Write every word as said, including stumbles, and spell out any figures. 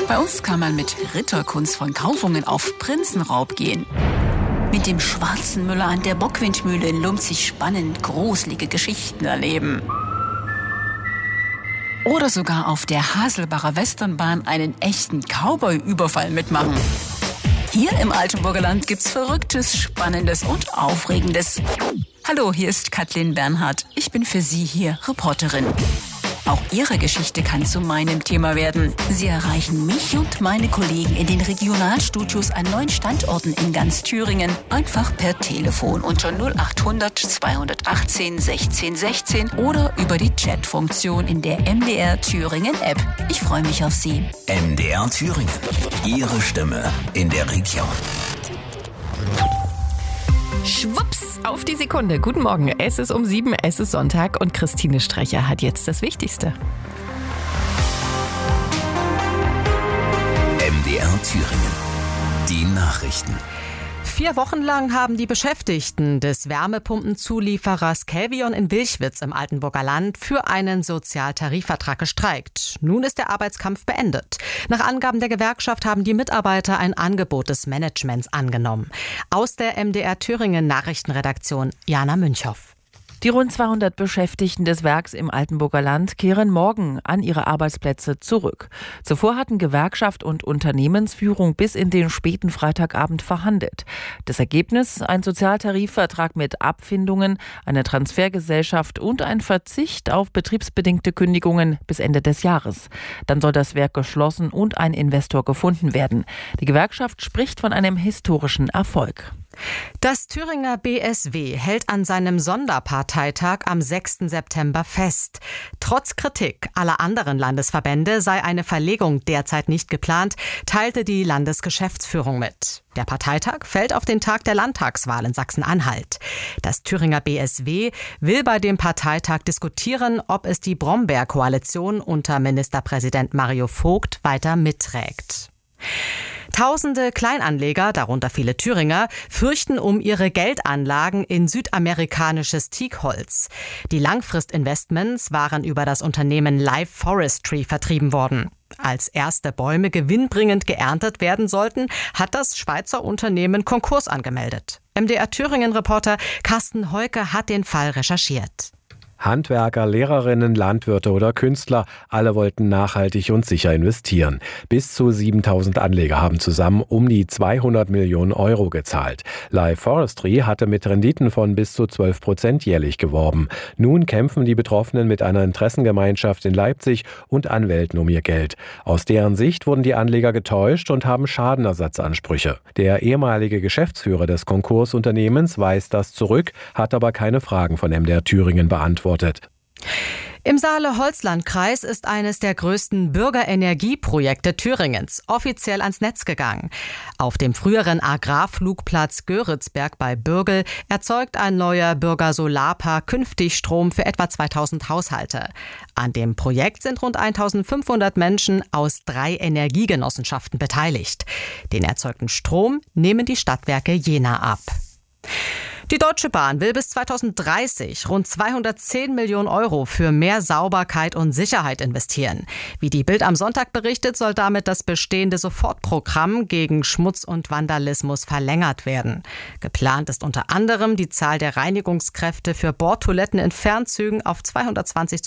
Bei uns kann man mit Ritterkunst von Kaufungen auf Prinzenraub gehen. Mit dem schwarzen Müller an der Bockwindmühle in Lumzig spannend gruselige Geschichten erleben. Oder sogar auf der Haselbacher Westernbahn einen echten Cowboy-Überfall mitmachen. Hier im Altenburger Land gibt's Verrücktes, Spannendes und Aufregendes. Hallo, hier ist Kathleen Bernhardt. Ich bin für Sie hier Reporterin. Auch Ihre Geschichte kann zu meinem Thema werden. Sie erreichen mich und meine Kollegen in den Regionalstudios an neun Standorten in ganz Thüringen. Einfach per Telefon unter null acht hundert zweihundertachtzehn sechzehn sechzehn oder über die Chatfunktion in der M D R Thüringen App. Ich freue mich auf Sie. M D R Thüringen. Ihre Stimme in der Region. Schwupps, auf die Sekunde. Guten Morgen, es ist um sieben, es ist Sonntag und Christine Strecher hat jetzt das Wichtigste. M D R Thüringen. Die Nachrichten. Vier Wochen lang haben die Beschäftigten des Wärmepumpenzulieferers Kelvion in Wilchwitz im Altenburger Land für einen Sozialtarifvertrag gestreikt. Nun ist der Arbeitskampf beendet. Nach Angaben der Gewerkschaft haben die Mitarbeiter ein Angebot des Managements angenommen. Aus der M D R Thüringen Nachrichtenredaktion Jana Münchhoff. Die rund zweihundert Beschäftigten des Werks im Altenburger Land kehren morgen an ihre Arbeitsplätze zurück. Zuvor hatten Gewerkschaft und Unternehmensführung bis in den späten Freitagabend verhandelt. Das Ergebnis: ein Sozialtarifvertrag mit Abfindungen, eine Transfergesellschaft und ein Verzicht auf betriebsbedingte Kündigungen bis Ende des Jahres. Dann soll das Werk geschlossen und ein Investor gefunden werden. Die Gewerkschaft spricht von einem historischen Erfolg. Das Thüringer B S W hält an seinem Sonderparteitag am sechsten September fest. Trotz Kritik aller anderen Landesverbände sei eine Verlegung derzeit nicht geplant, teilte die Landesgeschäftsführung mit. Der Parteitag fällt auf den Tag der Landtagswahl in Sachsen-Anhalt. Das Thüringer B S W will bei dem Parteitag diskutieren, ob es die Brombeer-Koalition unter Ministerpräsident Mario Vogt weiter mitträgt. Tausende Kleinanleger, darunter viele Thüringer, fürchten um ihre Geldanlagen in südamerikanisches Teakholz. Die Langfristinvestments waren über das Unternehmen Live Forestry vertrieben worden. Als erste Bäume gewinnbringend geerntet werden sollten, hat das Schweizer Unternehmen Konkurs angemeldet. M D R Thüringen-Reporter Carsten Heuke hat den Fall recherchiert. Handwerker, Lehrerinnen, Landwirte oder Künstler, alle wollten nachhaltig und sicher investieren. Bis zu siebentausend Anleger haben zusammen um die zweihundert Millionen Euro gezahlt. Live Forestry hatte mit Renditen von bis zu zwölf Prozent jährlich geworben. Nun kämpfen die Betroffenen mit einer Interessengemeinschaft in Leipzig und Anwälten um ihr Geld. Aus deren Sicht wurden die Anleger getäuscht und haben Schadenersatzansprüche. Der ehemalige Geschäftsführer des Konkursunternehmens weist das zurück, hat aber keine Fragen von M D R Thüringen beantwortet. Im Saale-Holzland-Kreis ist eines der größten Bürgerenergieprojekte Thüringens offiziell ans Netz gegangen. Auf dem früheren Agrarflugplatz Göritzberg bei Bürgel erzeugt ein neuer Bürgersolarpark künftig Strom für etwa zweitausend Haushalte. An dem Projekt sind rund eintausendfünfhundert Menschen aus drei Energiegenossenschaften beteiligt. Den erzeugten Strom nehmen die Stadtwerke Jena ab. Die Deutsche Bahn will bis zweitausenddreißig rund zweihundertzehn Millionen Euro für mehr Sauberkeit und Sicherheit investieren. Wie die Bild am Sonntag berichtet, soll damit das bestehende Sofortprogramm gegen Schmutz und Vandalismus verlängert werden. Geplant ist unter anderem, die Zahl der Reinigungskräfte für Bordtoiletten in Fernzügen auf zweihundertzwanzig zu